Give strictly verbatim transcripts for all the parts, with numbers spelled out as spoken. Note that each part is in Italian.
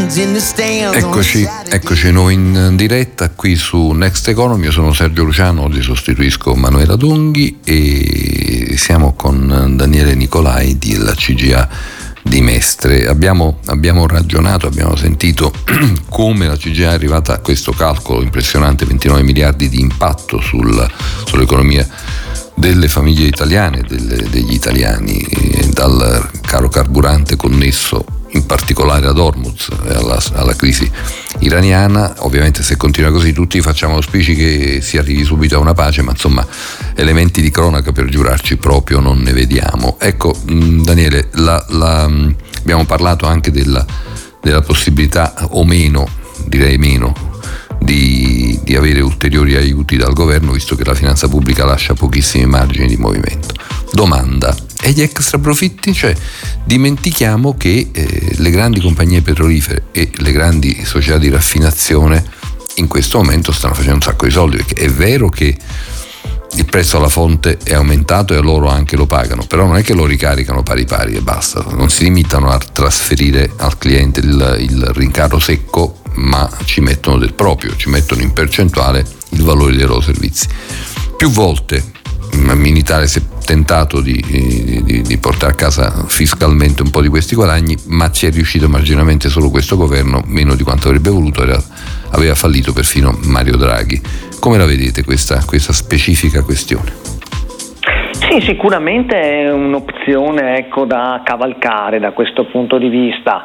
Eccoci, eccoci noi in diretta qui su Next Economy. Io sono Sergio Luciano, oggi sostituisco Manuela Donghi e siamo con Daniele Nicolai della C G A di Mestre. Abbiamo, abbiamo ragionato, abbiamo sentito come la C G A è arrivata a questo calcolo impressionante, ventinove miliardi di impatto sul, sull'economia delle famiglie italiane, delle, degli italiani, dal caro carburante connesso in particolare ad Hormuz e alla, alla crisi iraniana. Ovviamente se continua così tutti facciamo auspici che si arrivi subito a una pace, ma insomma elementi di cronaca per giurarci proprio non ne vediamo. Ecco, mh, Daniele, la, la, mh, abbiamo parlato anche della, della possibilità o meno, direi meno, di, di avere ulteriori aiuti dal governo, visto che la finanza pubblica lascia pochissimi margini di movimento. Domanda: e gli extra profitti? Cioè, dimentichiamo che eh, le grandi compagnie petrolifere e le grandi società di raffinazione in questo momento stanno facendo un sacco di soldi, perché è vero che il prezzo alla fonte è aumentato e loro anche lo pagano, però non è che lo ricaricano pari pari e basta, non si limitano a trasferire al cliente il, il rincaro secco, ma ci mettono del proprio, ci mettono in percentuale il valore dei loro servizi. Più volte Militare si è tentato di, di, di portare a casa fiscalmente un po' di questi guadagni, ma ci è riuscito marginalmente solo questo governo, meno di quanto avrebbe voluto, era, aveva fallito perfino Mario Draghi. Come la vedete questa, questa specifica questione? Sì, sicuramente è un'opzione, ecco, da cavalcare da questo punto di vista,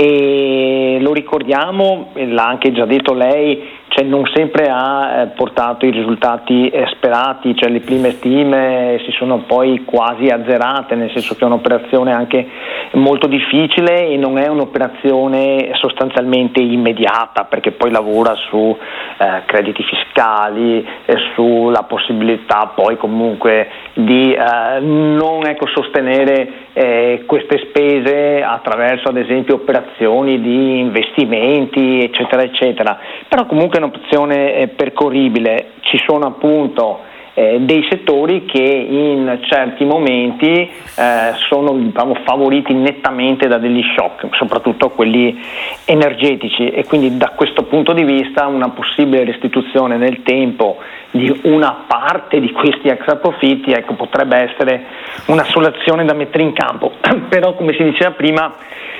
e lo ricordiamo, l'ha anche già detto lei, cioè non sempre ha eh, portato i risultati eh, sperati, cioè le prime stime si sono poi quasi azzerate, nel senso che è un'operazione anche molto difficile e non è un'operazione sostanzialmente immediata, perché poi lavora su eh, crediti fiscali, eh, sulla possibilità poi comunque di eh, non ecco, sostenere eh, queste spese attraverso ad esempio operazioni di investimenti eccetera eccetera, però comunque è un'opzione eh, percorribile. Ci sono appunto eh, dei settori che in certi momenti eh, sono diciamo, favoriti nettamente da degli shock, soprattutto quelli energetici, e quindi da questo punto di vista una possibile restituzione nel tempo di una parte di questi extra profitti ecco, potrebbe essere una soluzione da mettere in campo, però come si diceva prima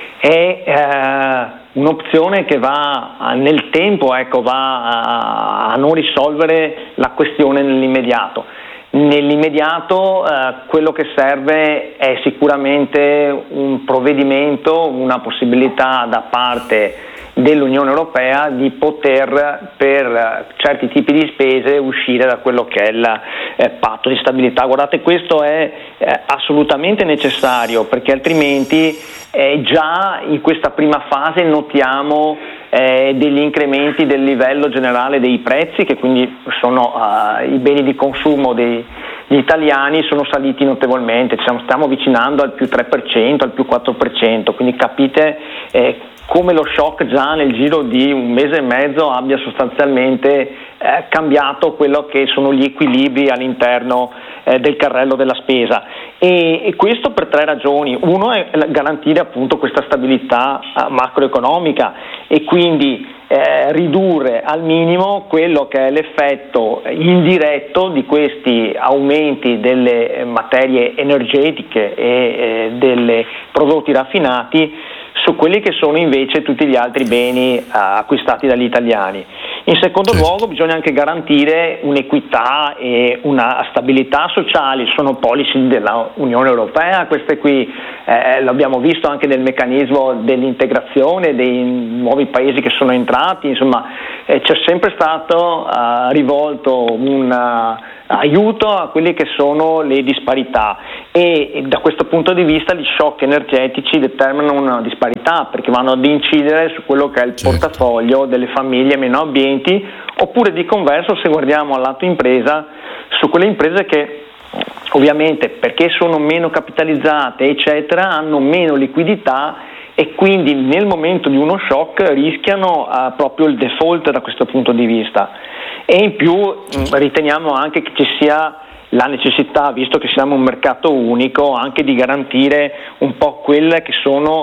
è eh, un'opzione che va a, nel tempo ecco, va a, a non risolvere la questione nell'immediato. Nell'immediato eh, quello che serve è sicuramente un provvedimento, una possibilità da parte dell'Unione Europea di poter per certi tipi di spese uscire da quello che è il eh, patto di stabilità. Guardate, questo è eh, assolutamente necessario, perché altrimenti eh, già in questa prima fase notiamo eh, degli incrementi del livello generale dei prezzi, che quindi sono uh, i beni di consumo dei gli italiani sono saliti notevolmente, ci stiamo avvicinando al più tre per cento, al più quattro per cento, quindi capite eh, come lo shock già nel giro di un mese e mezzo abbia sostanzialmente eh, cambiato quello che sono gli equilibri all'interno eh, del carrello della spesa, e, e questo per tre ragioni. Uno è garantire appunto questa stabilità eh, macroeconomica e quindi eh, ridurre al minimo quello che è l'effetto indiretto di questi aumenti delle materie energetiche e eh, dei prodotti raffinati su quelli che sono invece tutti gli altri beni uh, acquistati dagli italiani. In secondo sì. luogo bisogna anche garantire un'equità e una stabilità sociali, sono policy dell'Unione Europea, queste qui eh, l'abbiamo visto anche nel meccanismo dell'integrazione dei nuovi paesi che sono entrati, insomma eh, c'è sempre stato uh, rivolto un uh, aiuto a quelle che sono le disparità, e, e da questo punto di vista gli shock energetici determinano una disparità, perché vanno ad incidere su quello che è il portafoglio delle famiglie meno abbienti, oppure di converso, se guardiamo al lato impresa, su quelle imprese che ovviamente perché sono meno capitalizzate eccetera hanno meno liquidità e quindi nel momento di uno shock rischiano uh, proprio il default da questo punto di vista. E in più mh, riteniamo anche che ci sia la necessità, visto che siamo un mercato unico, anche di garantire un po' quelle che sono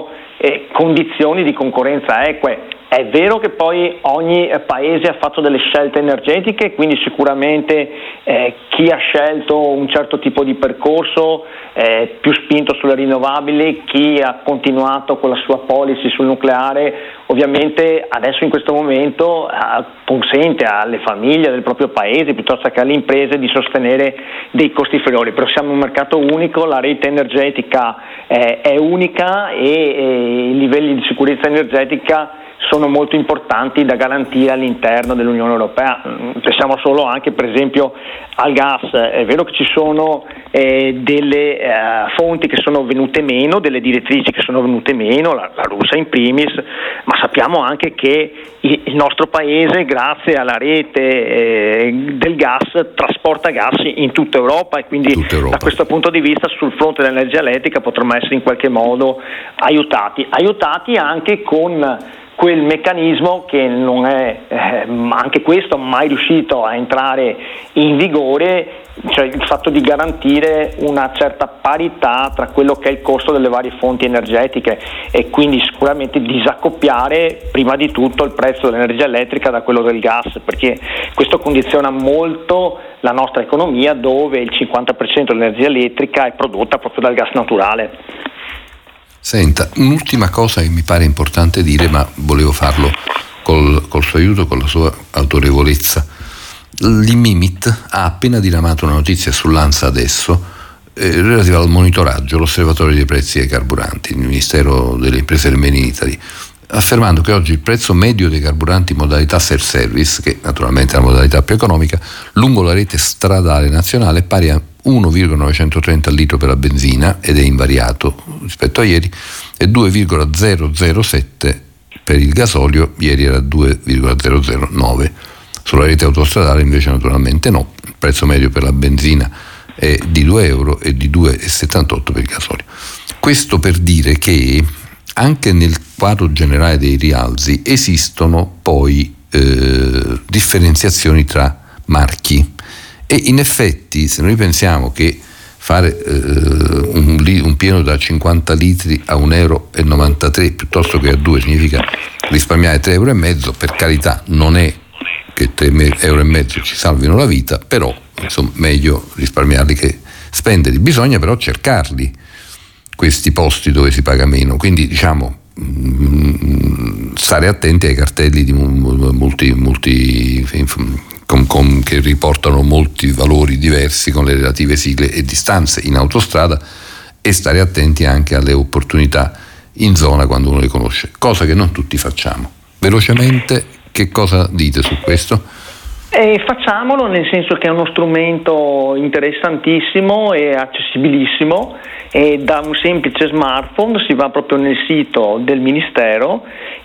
eh, condizioni di concorrenza eque. È vero che poi ogni paese ha fatto delle scelte energetiche, quindi sicuramente eh, chi ha scelto un certo tipo di percorso eh, più spinto sulle rinnovabili, chi ha continuato con la sua policy sul nucleare, ovviamente adesso in questo momento eh, consente alle famiglie del proprio paese piuttosto che alle imprese di sostenere dei costi inferiori. Però siamo un mercato unico, la rete energetica eh, è unica e, e i livelli di sicurezza energetica sono molto importanti da garantire all'interno dell'Unione Europea. Pensiamo solo anche per esempio al gas. È vero che ci sono eh, delle eh, fonti che sono venute meno, delle direttrici che sono venute meno, la, la Russia in primis, ma sappiamo anche che il, il nostro paese, grazie alla rete eh, del gas, trasporta gas in tutta Europa e quindi tutta Europa. Da questo punto di vista sul fronte dell'energia elettrica potremmo essere in qualche modo aiutati, aiutati anche con quel meccanismo che non è eh, anche questo mai riuscito a entrare in vigore, cioè il fatto di garantire una certa parità tra quello che è il costo delle varie fonti energetiche e quindi sicuramente disaccoppiare prima di tutto il prezzo dell'energia elettrica da quello del gas, perché questo condiziona molto la nostra economia, dove il cinquanta per cento dell'energia elettrica è prodotta proprio dal gas naturale. Senta, un'ultima cosa che mi pare importante dire, ma volevo farlo col, col suo aiuto, con la sua autorevolezza. L'I M I M I T ha appena diramato una notizia sull'ANSA adesso eh, relativa al monitoraggio, l'osservatorio dei prezzi dei carburanti, il Ministero delle Imprese del Made in Italy, affermando che oggi il prezzo medio dei carburanti in modalità self-service, che naturalmente è la modalità più economica, lungo la rete stradale nazionale è pari a uno virgola novecentotrenta al litro per la benzina, ed è invariato rispetto a ieri, e due virgola zero zero sette per il gasolio, ieri era due virgola zero zero nove. Sulla rete autostradale invece naturalmente no, il prezzo medio per la benzina è di due euro e di due virgola settantotto per il gasolio. Questo per dire che anche nel quadro generale dei rialzi esistono poi eh, differenziazioni tra marchi. E in effetti, se noi pensiamo che fare eh, un, un pieno da cinquanta litri a un euro e novantatré piuttosto che a due significa risparmiare tre euro e mezzo, per carità non è che tre euro e mezzo ci salvino la vita, però insomma meglio risparmiarli che spenderli. Bisogna però cercarli questi posti dove si paga meno, quindi diciamo mh, stare attenti ai cartelli di multi, multi Con, con, che riportano molti valori diversi con le relative sigle e distanze in autostrada, e stare attenti anche alle opportunità in zona quando uno le conosce, cosa che non tutti facciamo. Velocemente, che cosa dite su questo? Eh, facciamolo, nel senso che è uno strumento interessantissimo e accessibilissimo, e da un semplice smartphone si va proprio nel sito del Ministero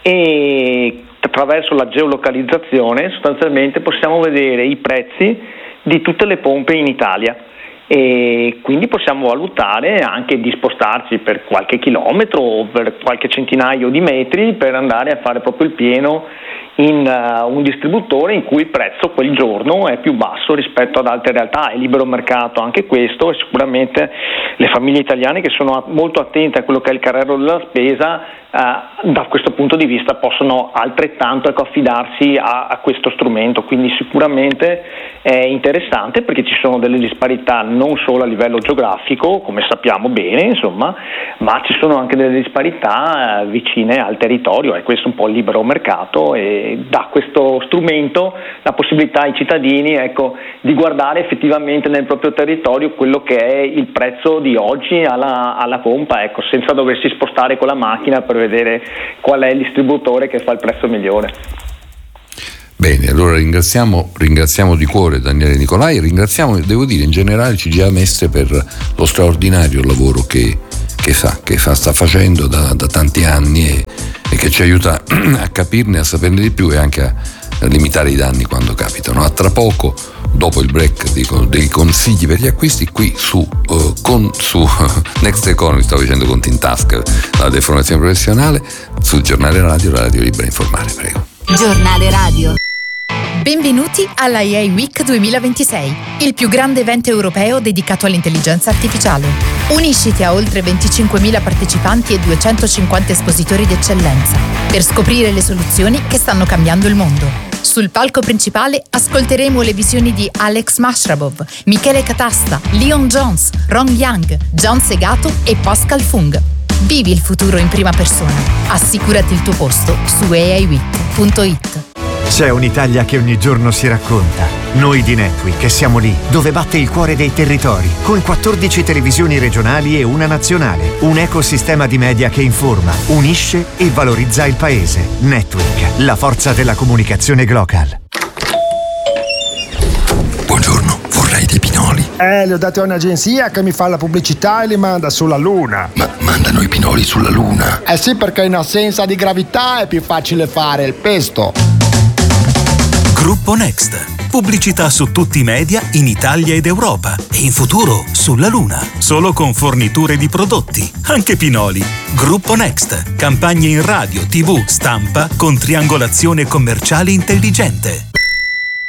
e attraverso la geolocalizzazione sostanzialmente possiamo vedere i prezzi di tutte le pompe in Italia, e quindi possiamo valutare anche di spostarci per qualche chilometro o per qualche centinaio di metri per andare a fare proprio il pieno in uh, un distributore in cui il prezzo quel giorno è più basso rispetto ad altre realtà. È libero mercato anche questo, e sicuramente le famiglie italiane che sono molto attente a quello che è il carrello della spesa uh, da questo punto di vista possono altrettanto ecco, affidarsi a, a questo strumento, quindi sicuramente è interessante perché ci sono delle disparità non solo a livello geografico, come sappiamo bene, insomma, ma ci sono anche delle disparità uh, vicine al territorio, e questo è un po' il libero mercato, e dà questo strumento la possibilità ai cittadini ecco, di guardare effettivamente nel proprio territorio quello che è il prezzo di oggi alla, alla pompa, ecco, senza doversi spostare con la macchina per vedere qual è il distributore che fa il prezzo migliore. Bene, allora ringraziamo, ringraziamo di cuore Daniele Nicolai, ringraziamo, devo dire, in generale C G I A Mestre per lo straordinario lavoro che, che fa, che fa, sta facendo da, da tanti anni e, e che ci aiuta a capirne, a saperne di più e anche a, a limitare i danni quando capitano. A tra poco, dopo il break dei, dei consigli per gli acquisti, qui su, uh, con, su Next Economy, stavo dicendo con Tintask, la deformazione professionale, sul giornale radio, la radio libera informale, prego. Giornale radio. Benvenuti alla A I Week duemilaventisei, il più grande evento europeo dedicato all'intelligenza artificiale. Unisciti a oltre venticinquemila partecipanti e duecentocinquanta espositori d'eccellenza per scoprire le soluzioni che stanno cambiando il mondo. Sul palco principale ascolteremo le visioni di Alex Mashrabov, Michele Catasta, Leon Jones, Ron Young, John Segato e Pascal Fung. Vivi il futuro in prima persona. Assicurati il tuo posto su A I week punto it. C'è un'Italia che ogni giorno si racconta. Noi di Netweek siamo lì, dove batte il cuore dei territori, con quattordici televisioni regionali e una nazionale. Un ecosistema di media che informa, unisce e valorizza il paese. Netweek, la forza della comunicazione global. Buongiorno, vorrei dei pinoli. Eh, li ho dati a un'agenzia che mi fa la pubblicità e li manda sulla Luna. Ma mandano i pinoli sulla Luna? Eh sì, perché in assenza di gravità è più facile fare il pesto. Gruppo Next. Pubblicità su tutti i media in Italia ed Europa e in futuro sulla Luna. Solo con forniture di prodotti, anche pinoli. Gruppo Next. Campagne in radio, tivù, stampa con triangolazione commerciale intelligente.